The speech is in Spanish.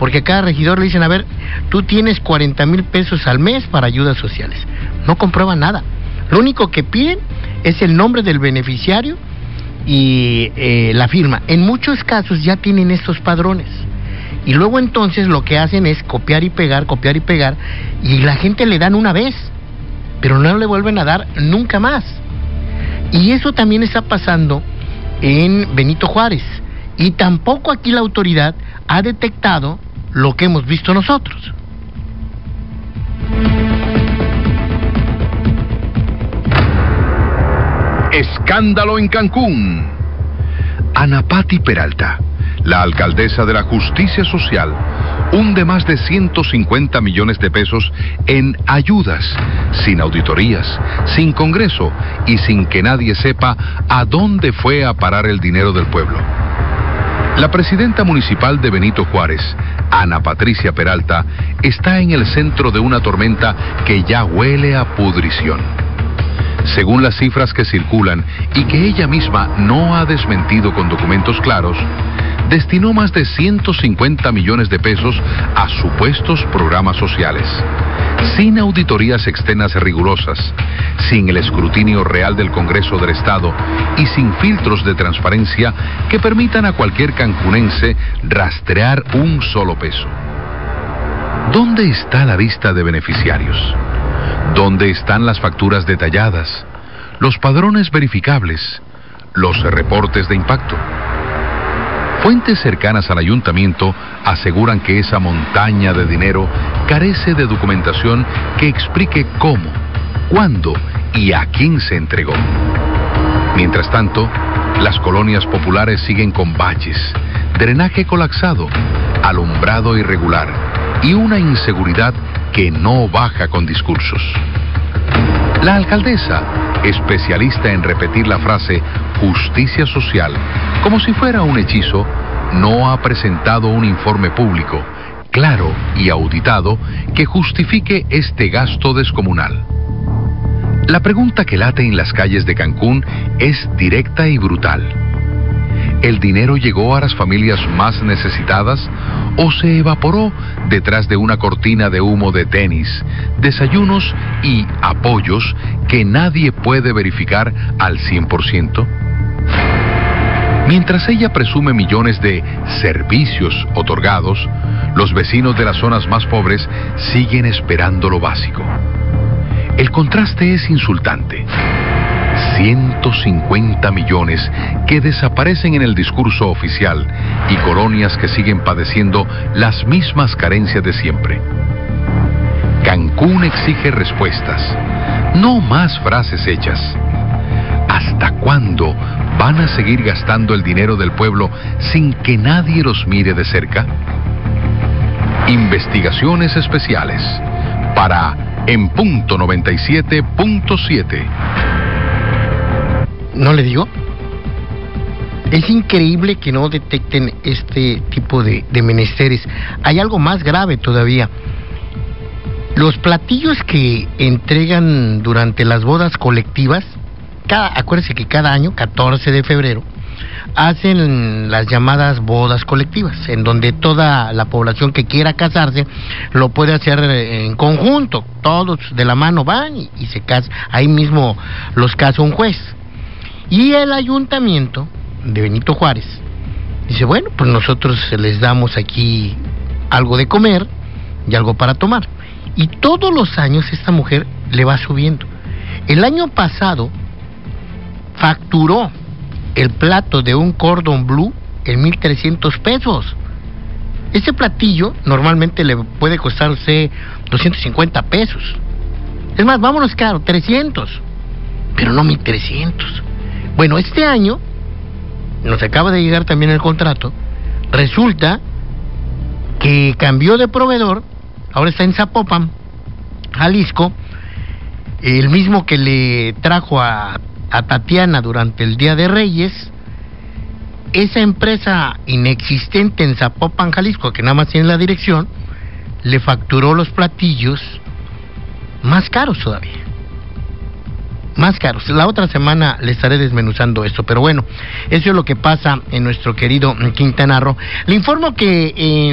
porque a cada regidor le dicen, a ver, tú tienes 40,000 pesos al mes para ayudas sociales. No comprueban nada. Lo único que piden es el nombre del beneficiario y la firma. En muchos casos ya tienen estos padrones. Y luego entonces lo que hacen es copiar y pegar, y la gente le dan una vez, pero no le vuelven a dar nunca más. Y eso también está pasando en Benito Juárez. Y tampoco aquí la autoridad ha detectado lo que hemos visto nosotros. Escándalo en Cancún. Ana Patti Peralta, la alcaldesa de la Justicia Social, hunde más de 150 millones de pesos en ayudas, sin auditorías, sin Congreso y sin que nadie sepa a dónde fue a parar el dinero del pueblo. La presidenta municipal de Benito Juárez, Ana Patricia Peralta, está en el centro de una tormenta que ya huele a pudrición. Según las cifras que circulan y que ella misma no ha desmentido con documentos claros, destinó más de 150 millones de pesos a supuestos programas sociales, sin auditorías externas rigurosas, sin el escrutinio real del Congreso del Estado y sin filtros de transparencia que permitan a cualquier cancunense rastrear un solo peso. ¿Dónde está la lista de beneficiarios? ¿Dónde están las facturas detalladas, los padrones verificables, los reportes de impacto? Fuentes cercanas al ayuntamiento aseguran que esa montaña de dinero carece de documentación que explique cómo, cuándo y a quién se entregó. Mientras tanto, las colonias populares siguen con baches, drenaje colapsado, alumbrado irregular y una inseguridad que no baja con discursos. La alcaldesa, especialista en repetir la frase justicia social como si fuera un hechizo, no ha presentado un informe público, claro y auditado, que justifique este gasto descomunal. La pregunta que late en las calles de Cancún es directa y brutal. ¿El dinero llegó a las familias más necesitadas o se evaporó detrás de una cortina de humo de tenis, desayunos y apoyos que nadie puede verificar al 100%? Mientras ella presume millones de servicios otorgados, los vecinos de las zonas más pobres siguen esperando lo básico. El contraste es insultante. 150 millones que desaparecen en el discurso oficial y colonias que siguen padeciendo las mismas carencias de siempre. Cancún exige respuestas, no más frases hechas. ¿Hasta cuándo van a seguir gastando el dinero del pueblo sin que nadie los mire de cerca? Investigaciones especiales para En Punto 97.7. ¿No le digo? Es increíble que no detecten este tipo de menesteres. Hay algo más grave todavía. Los platillos que entregan durante las bodas colectivas, acuérdense que cada año, 14 de febrero, hacen las llamadas bodas colectivas, en donde toda la población que quiera casarse lo puede hacer en conjunto. Todos de la mano van y se casan. Ahí mismo los casa un juez. Y el ayuntamiento de Benito Juárez dice, bueno, pues nosotros les damos aquí algo de comer y algo para tomar. Y todos los años esta mujer le va subiendo. El año pasado facturó el plato de un cordon bleu en 1,300 pesos. Ese platillo normalmente le puede costar a usted 250 pesos. Es más, vámonos caro, 300. Pero no 1,300. Bueno, este año, nos acaba de llegar también el contrato, resulta que cambió de proveedor, ahora está en Zapopan, Jalisco, el mismo que le trajo a Tatiana durante el Día de Reyes. Esa empresa inexistente en Zapopan, Jalisco, que nada más tiene la dirección, le facturó los platillos más caros todavía. Más caros. La otra semana le estaré desmenuzando esto, pero bueno, eso es lo que pasa en nuestro querido Quintana Roo. Le informo que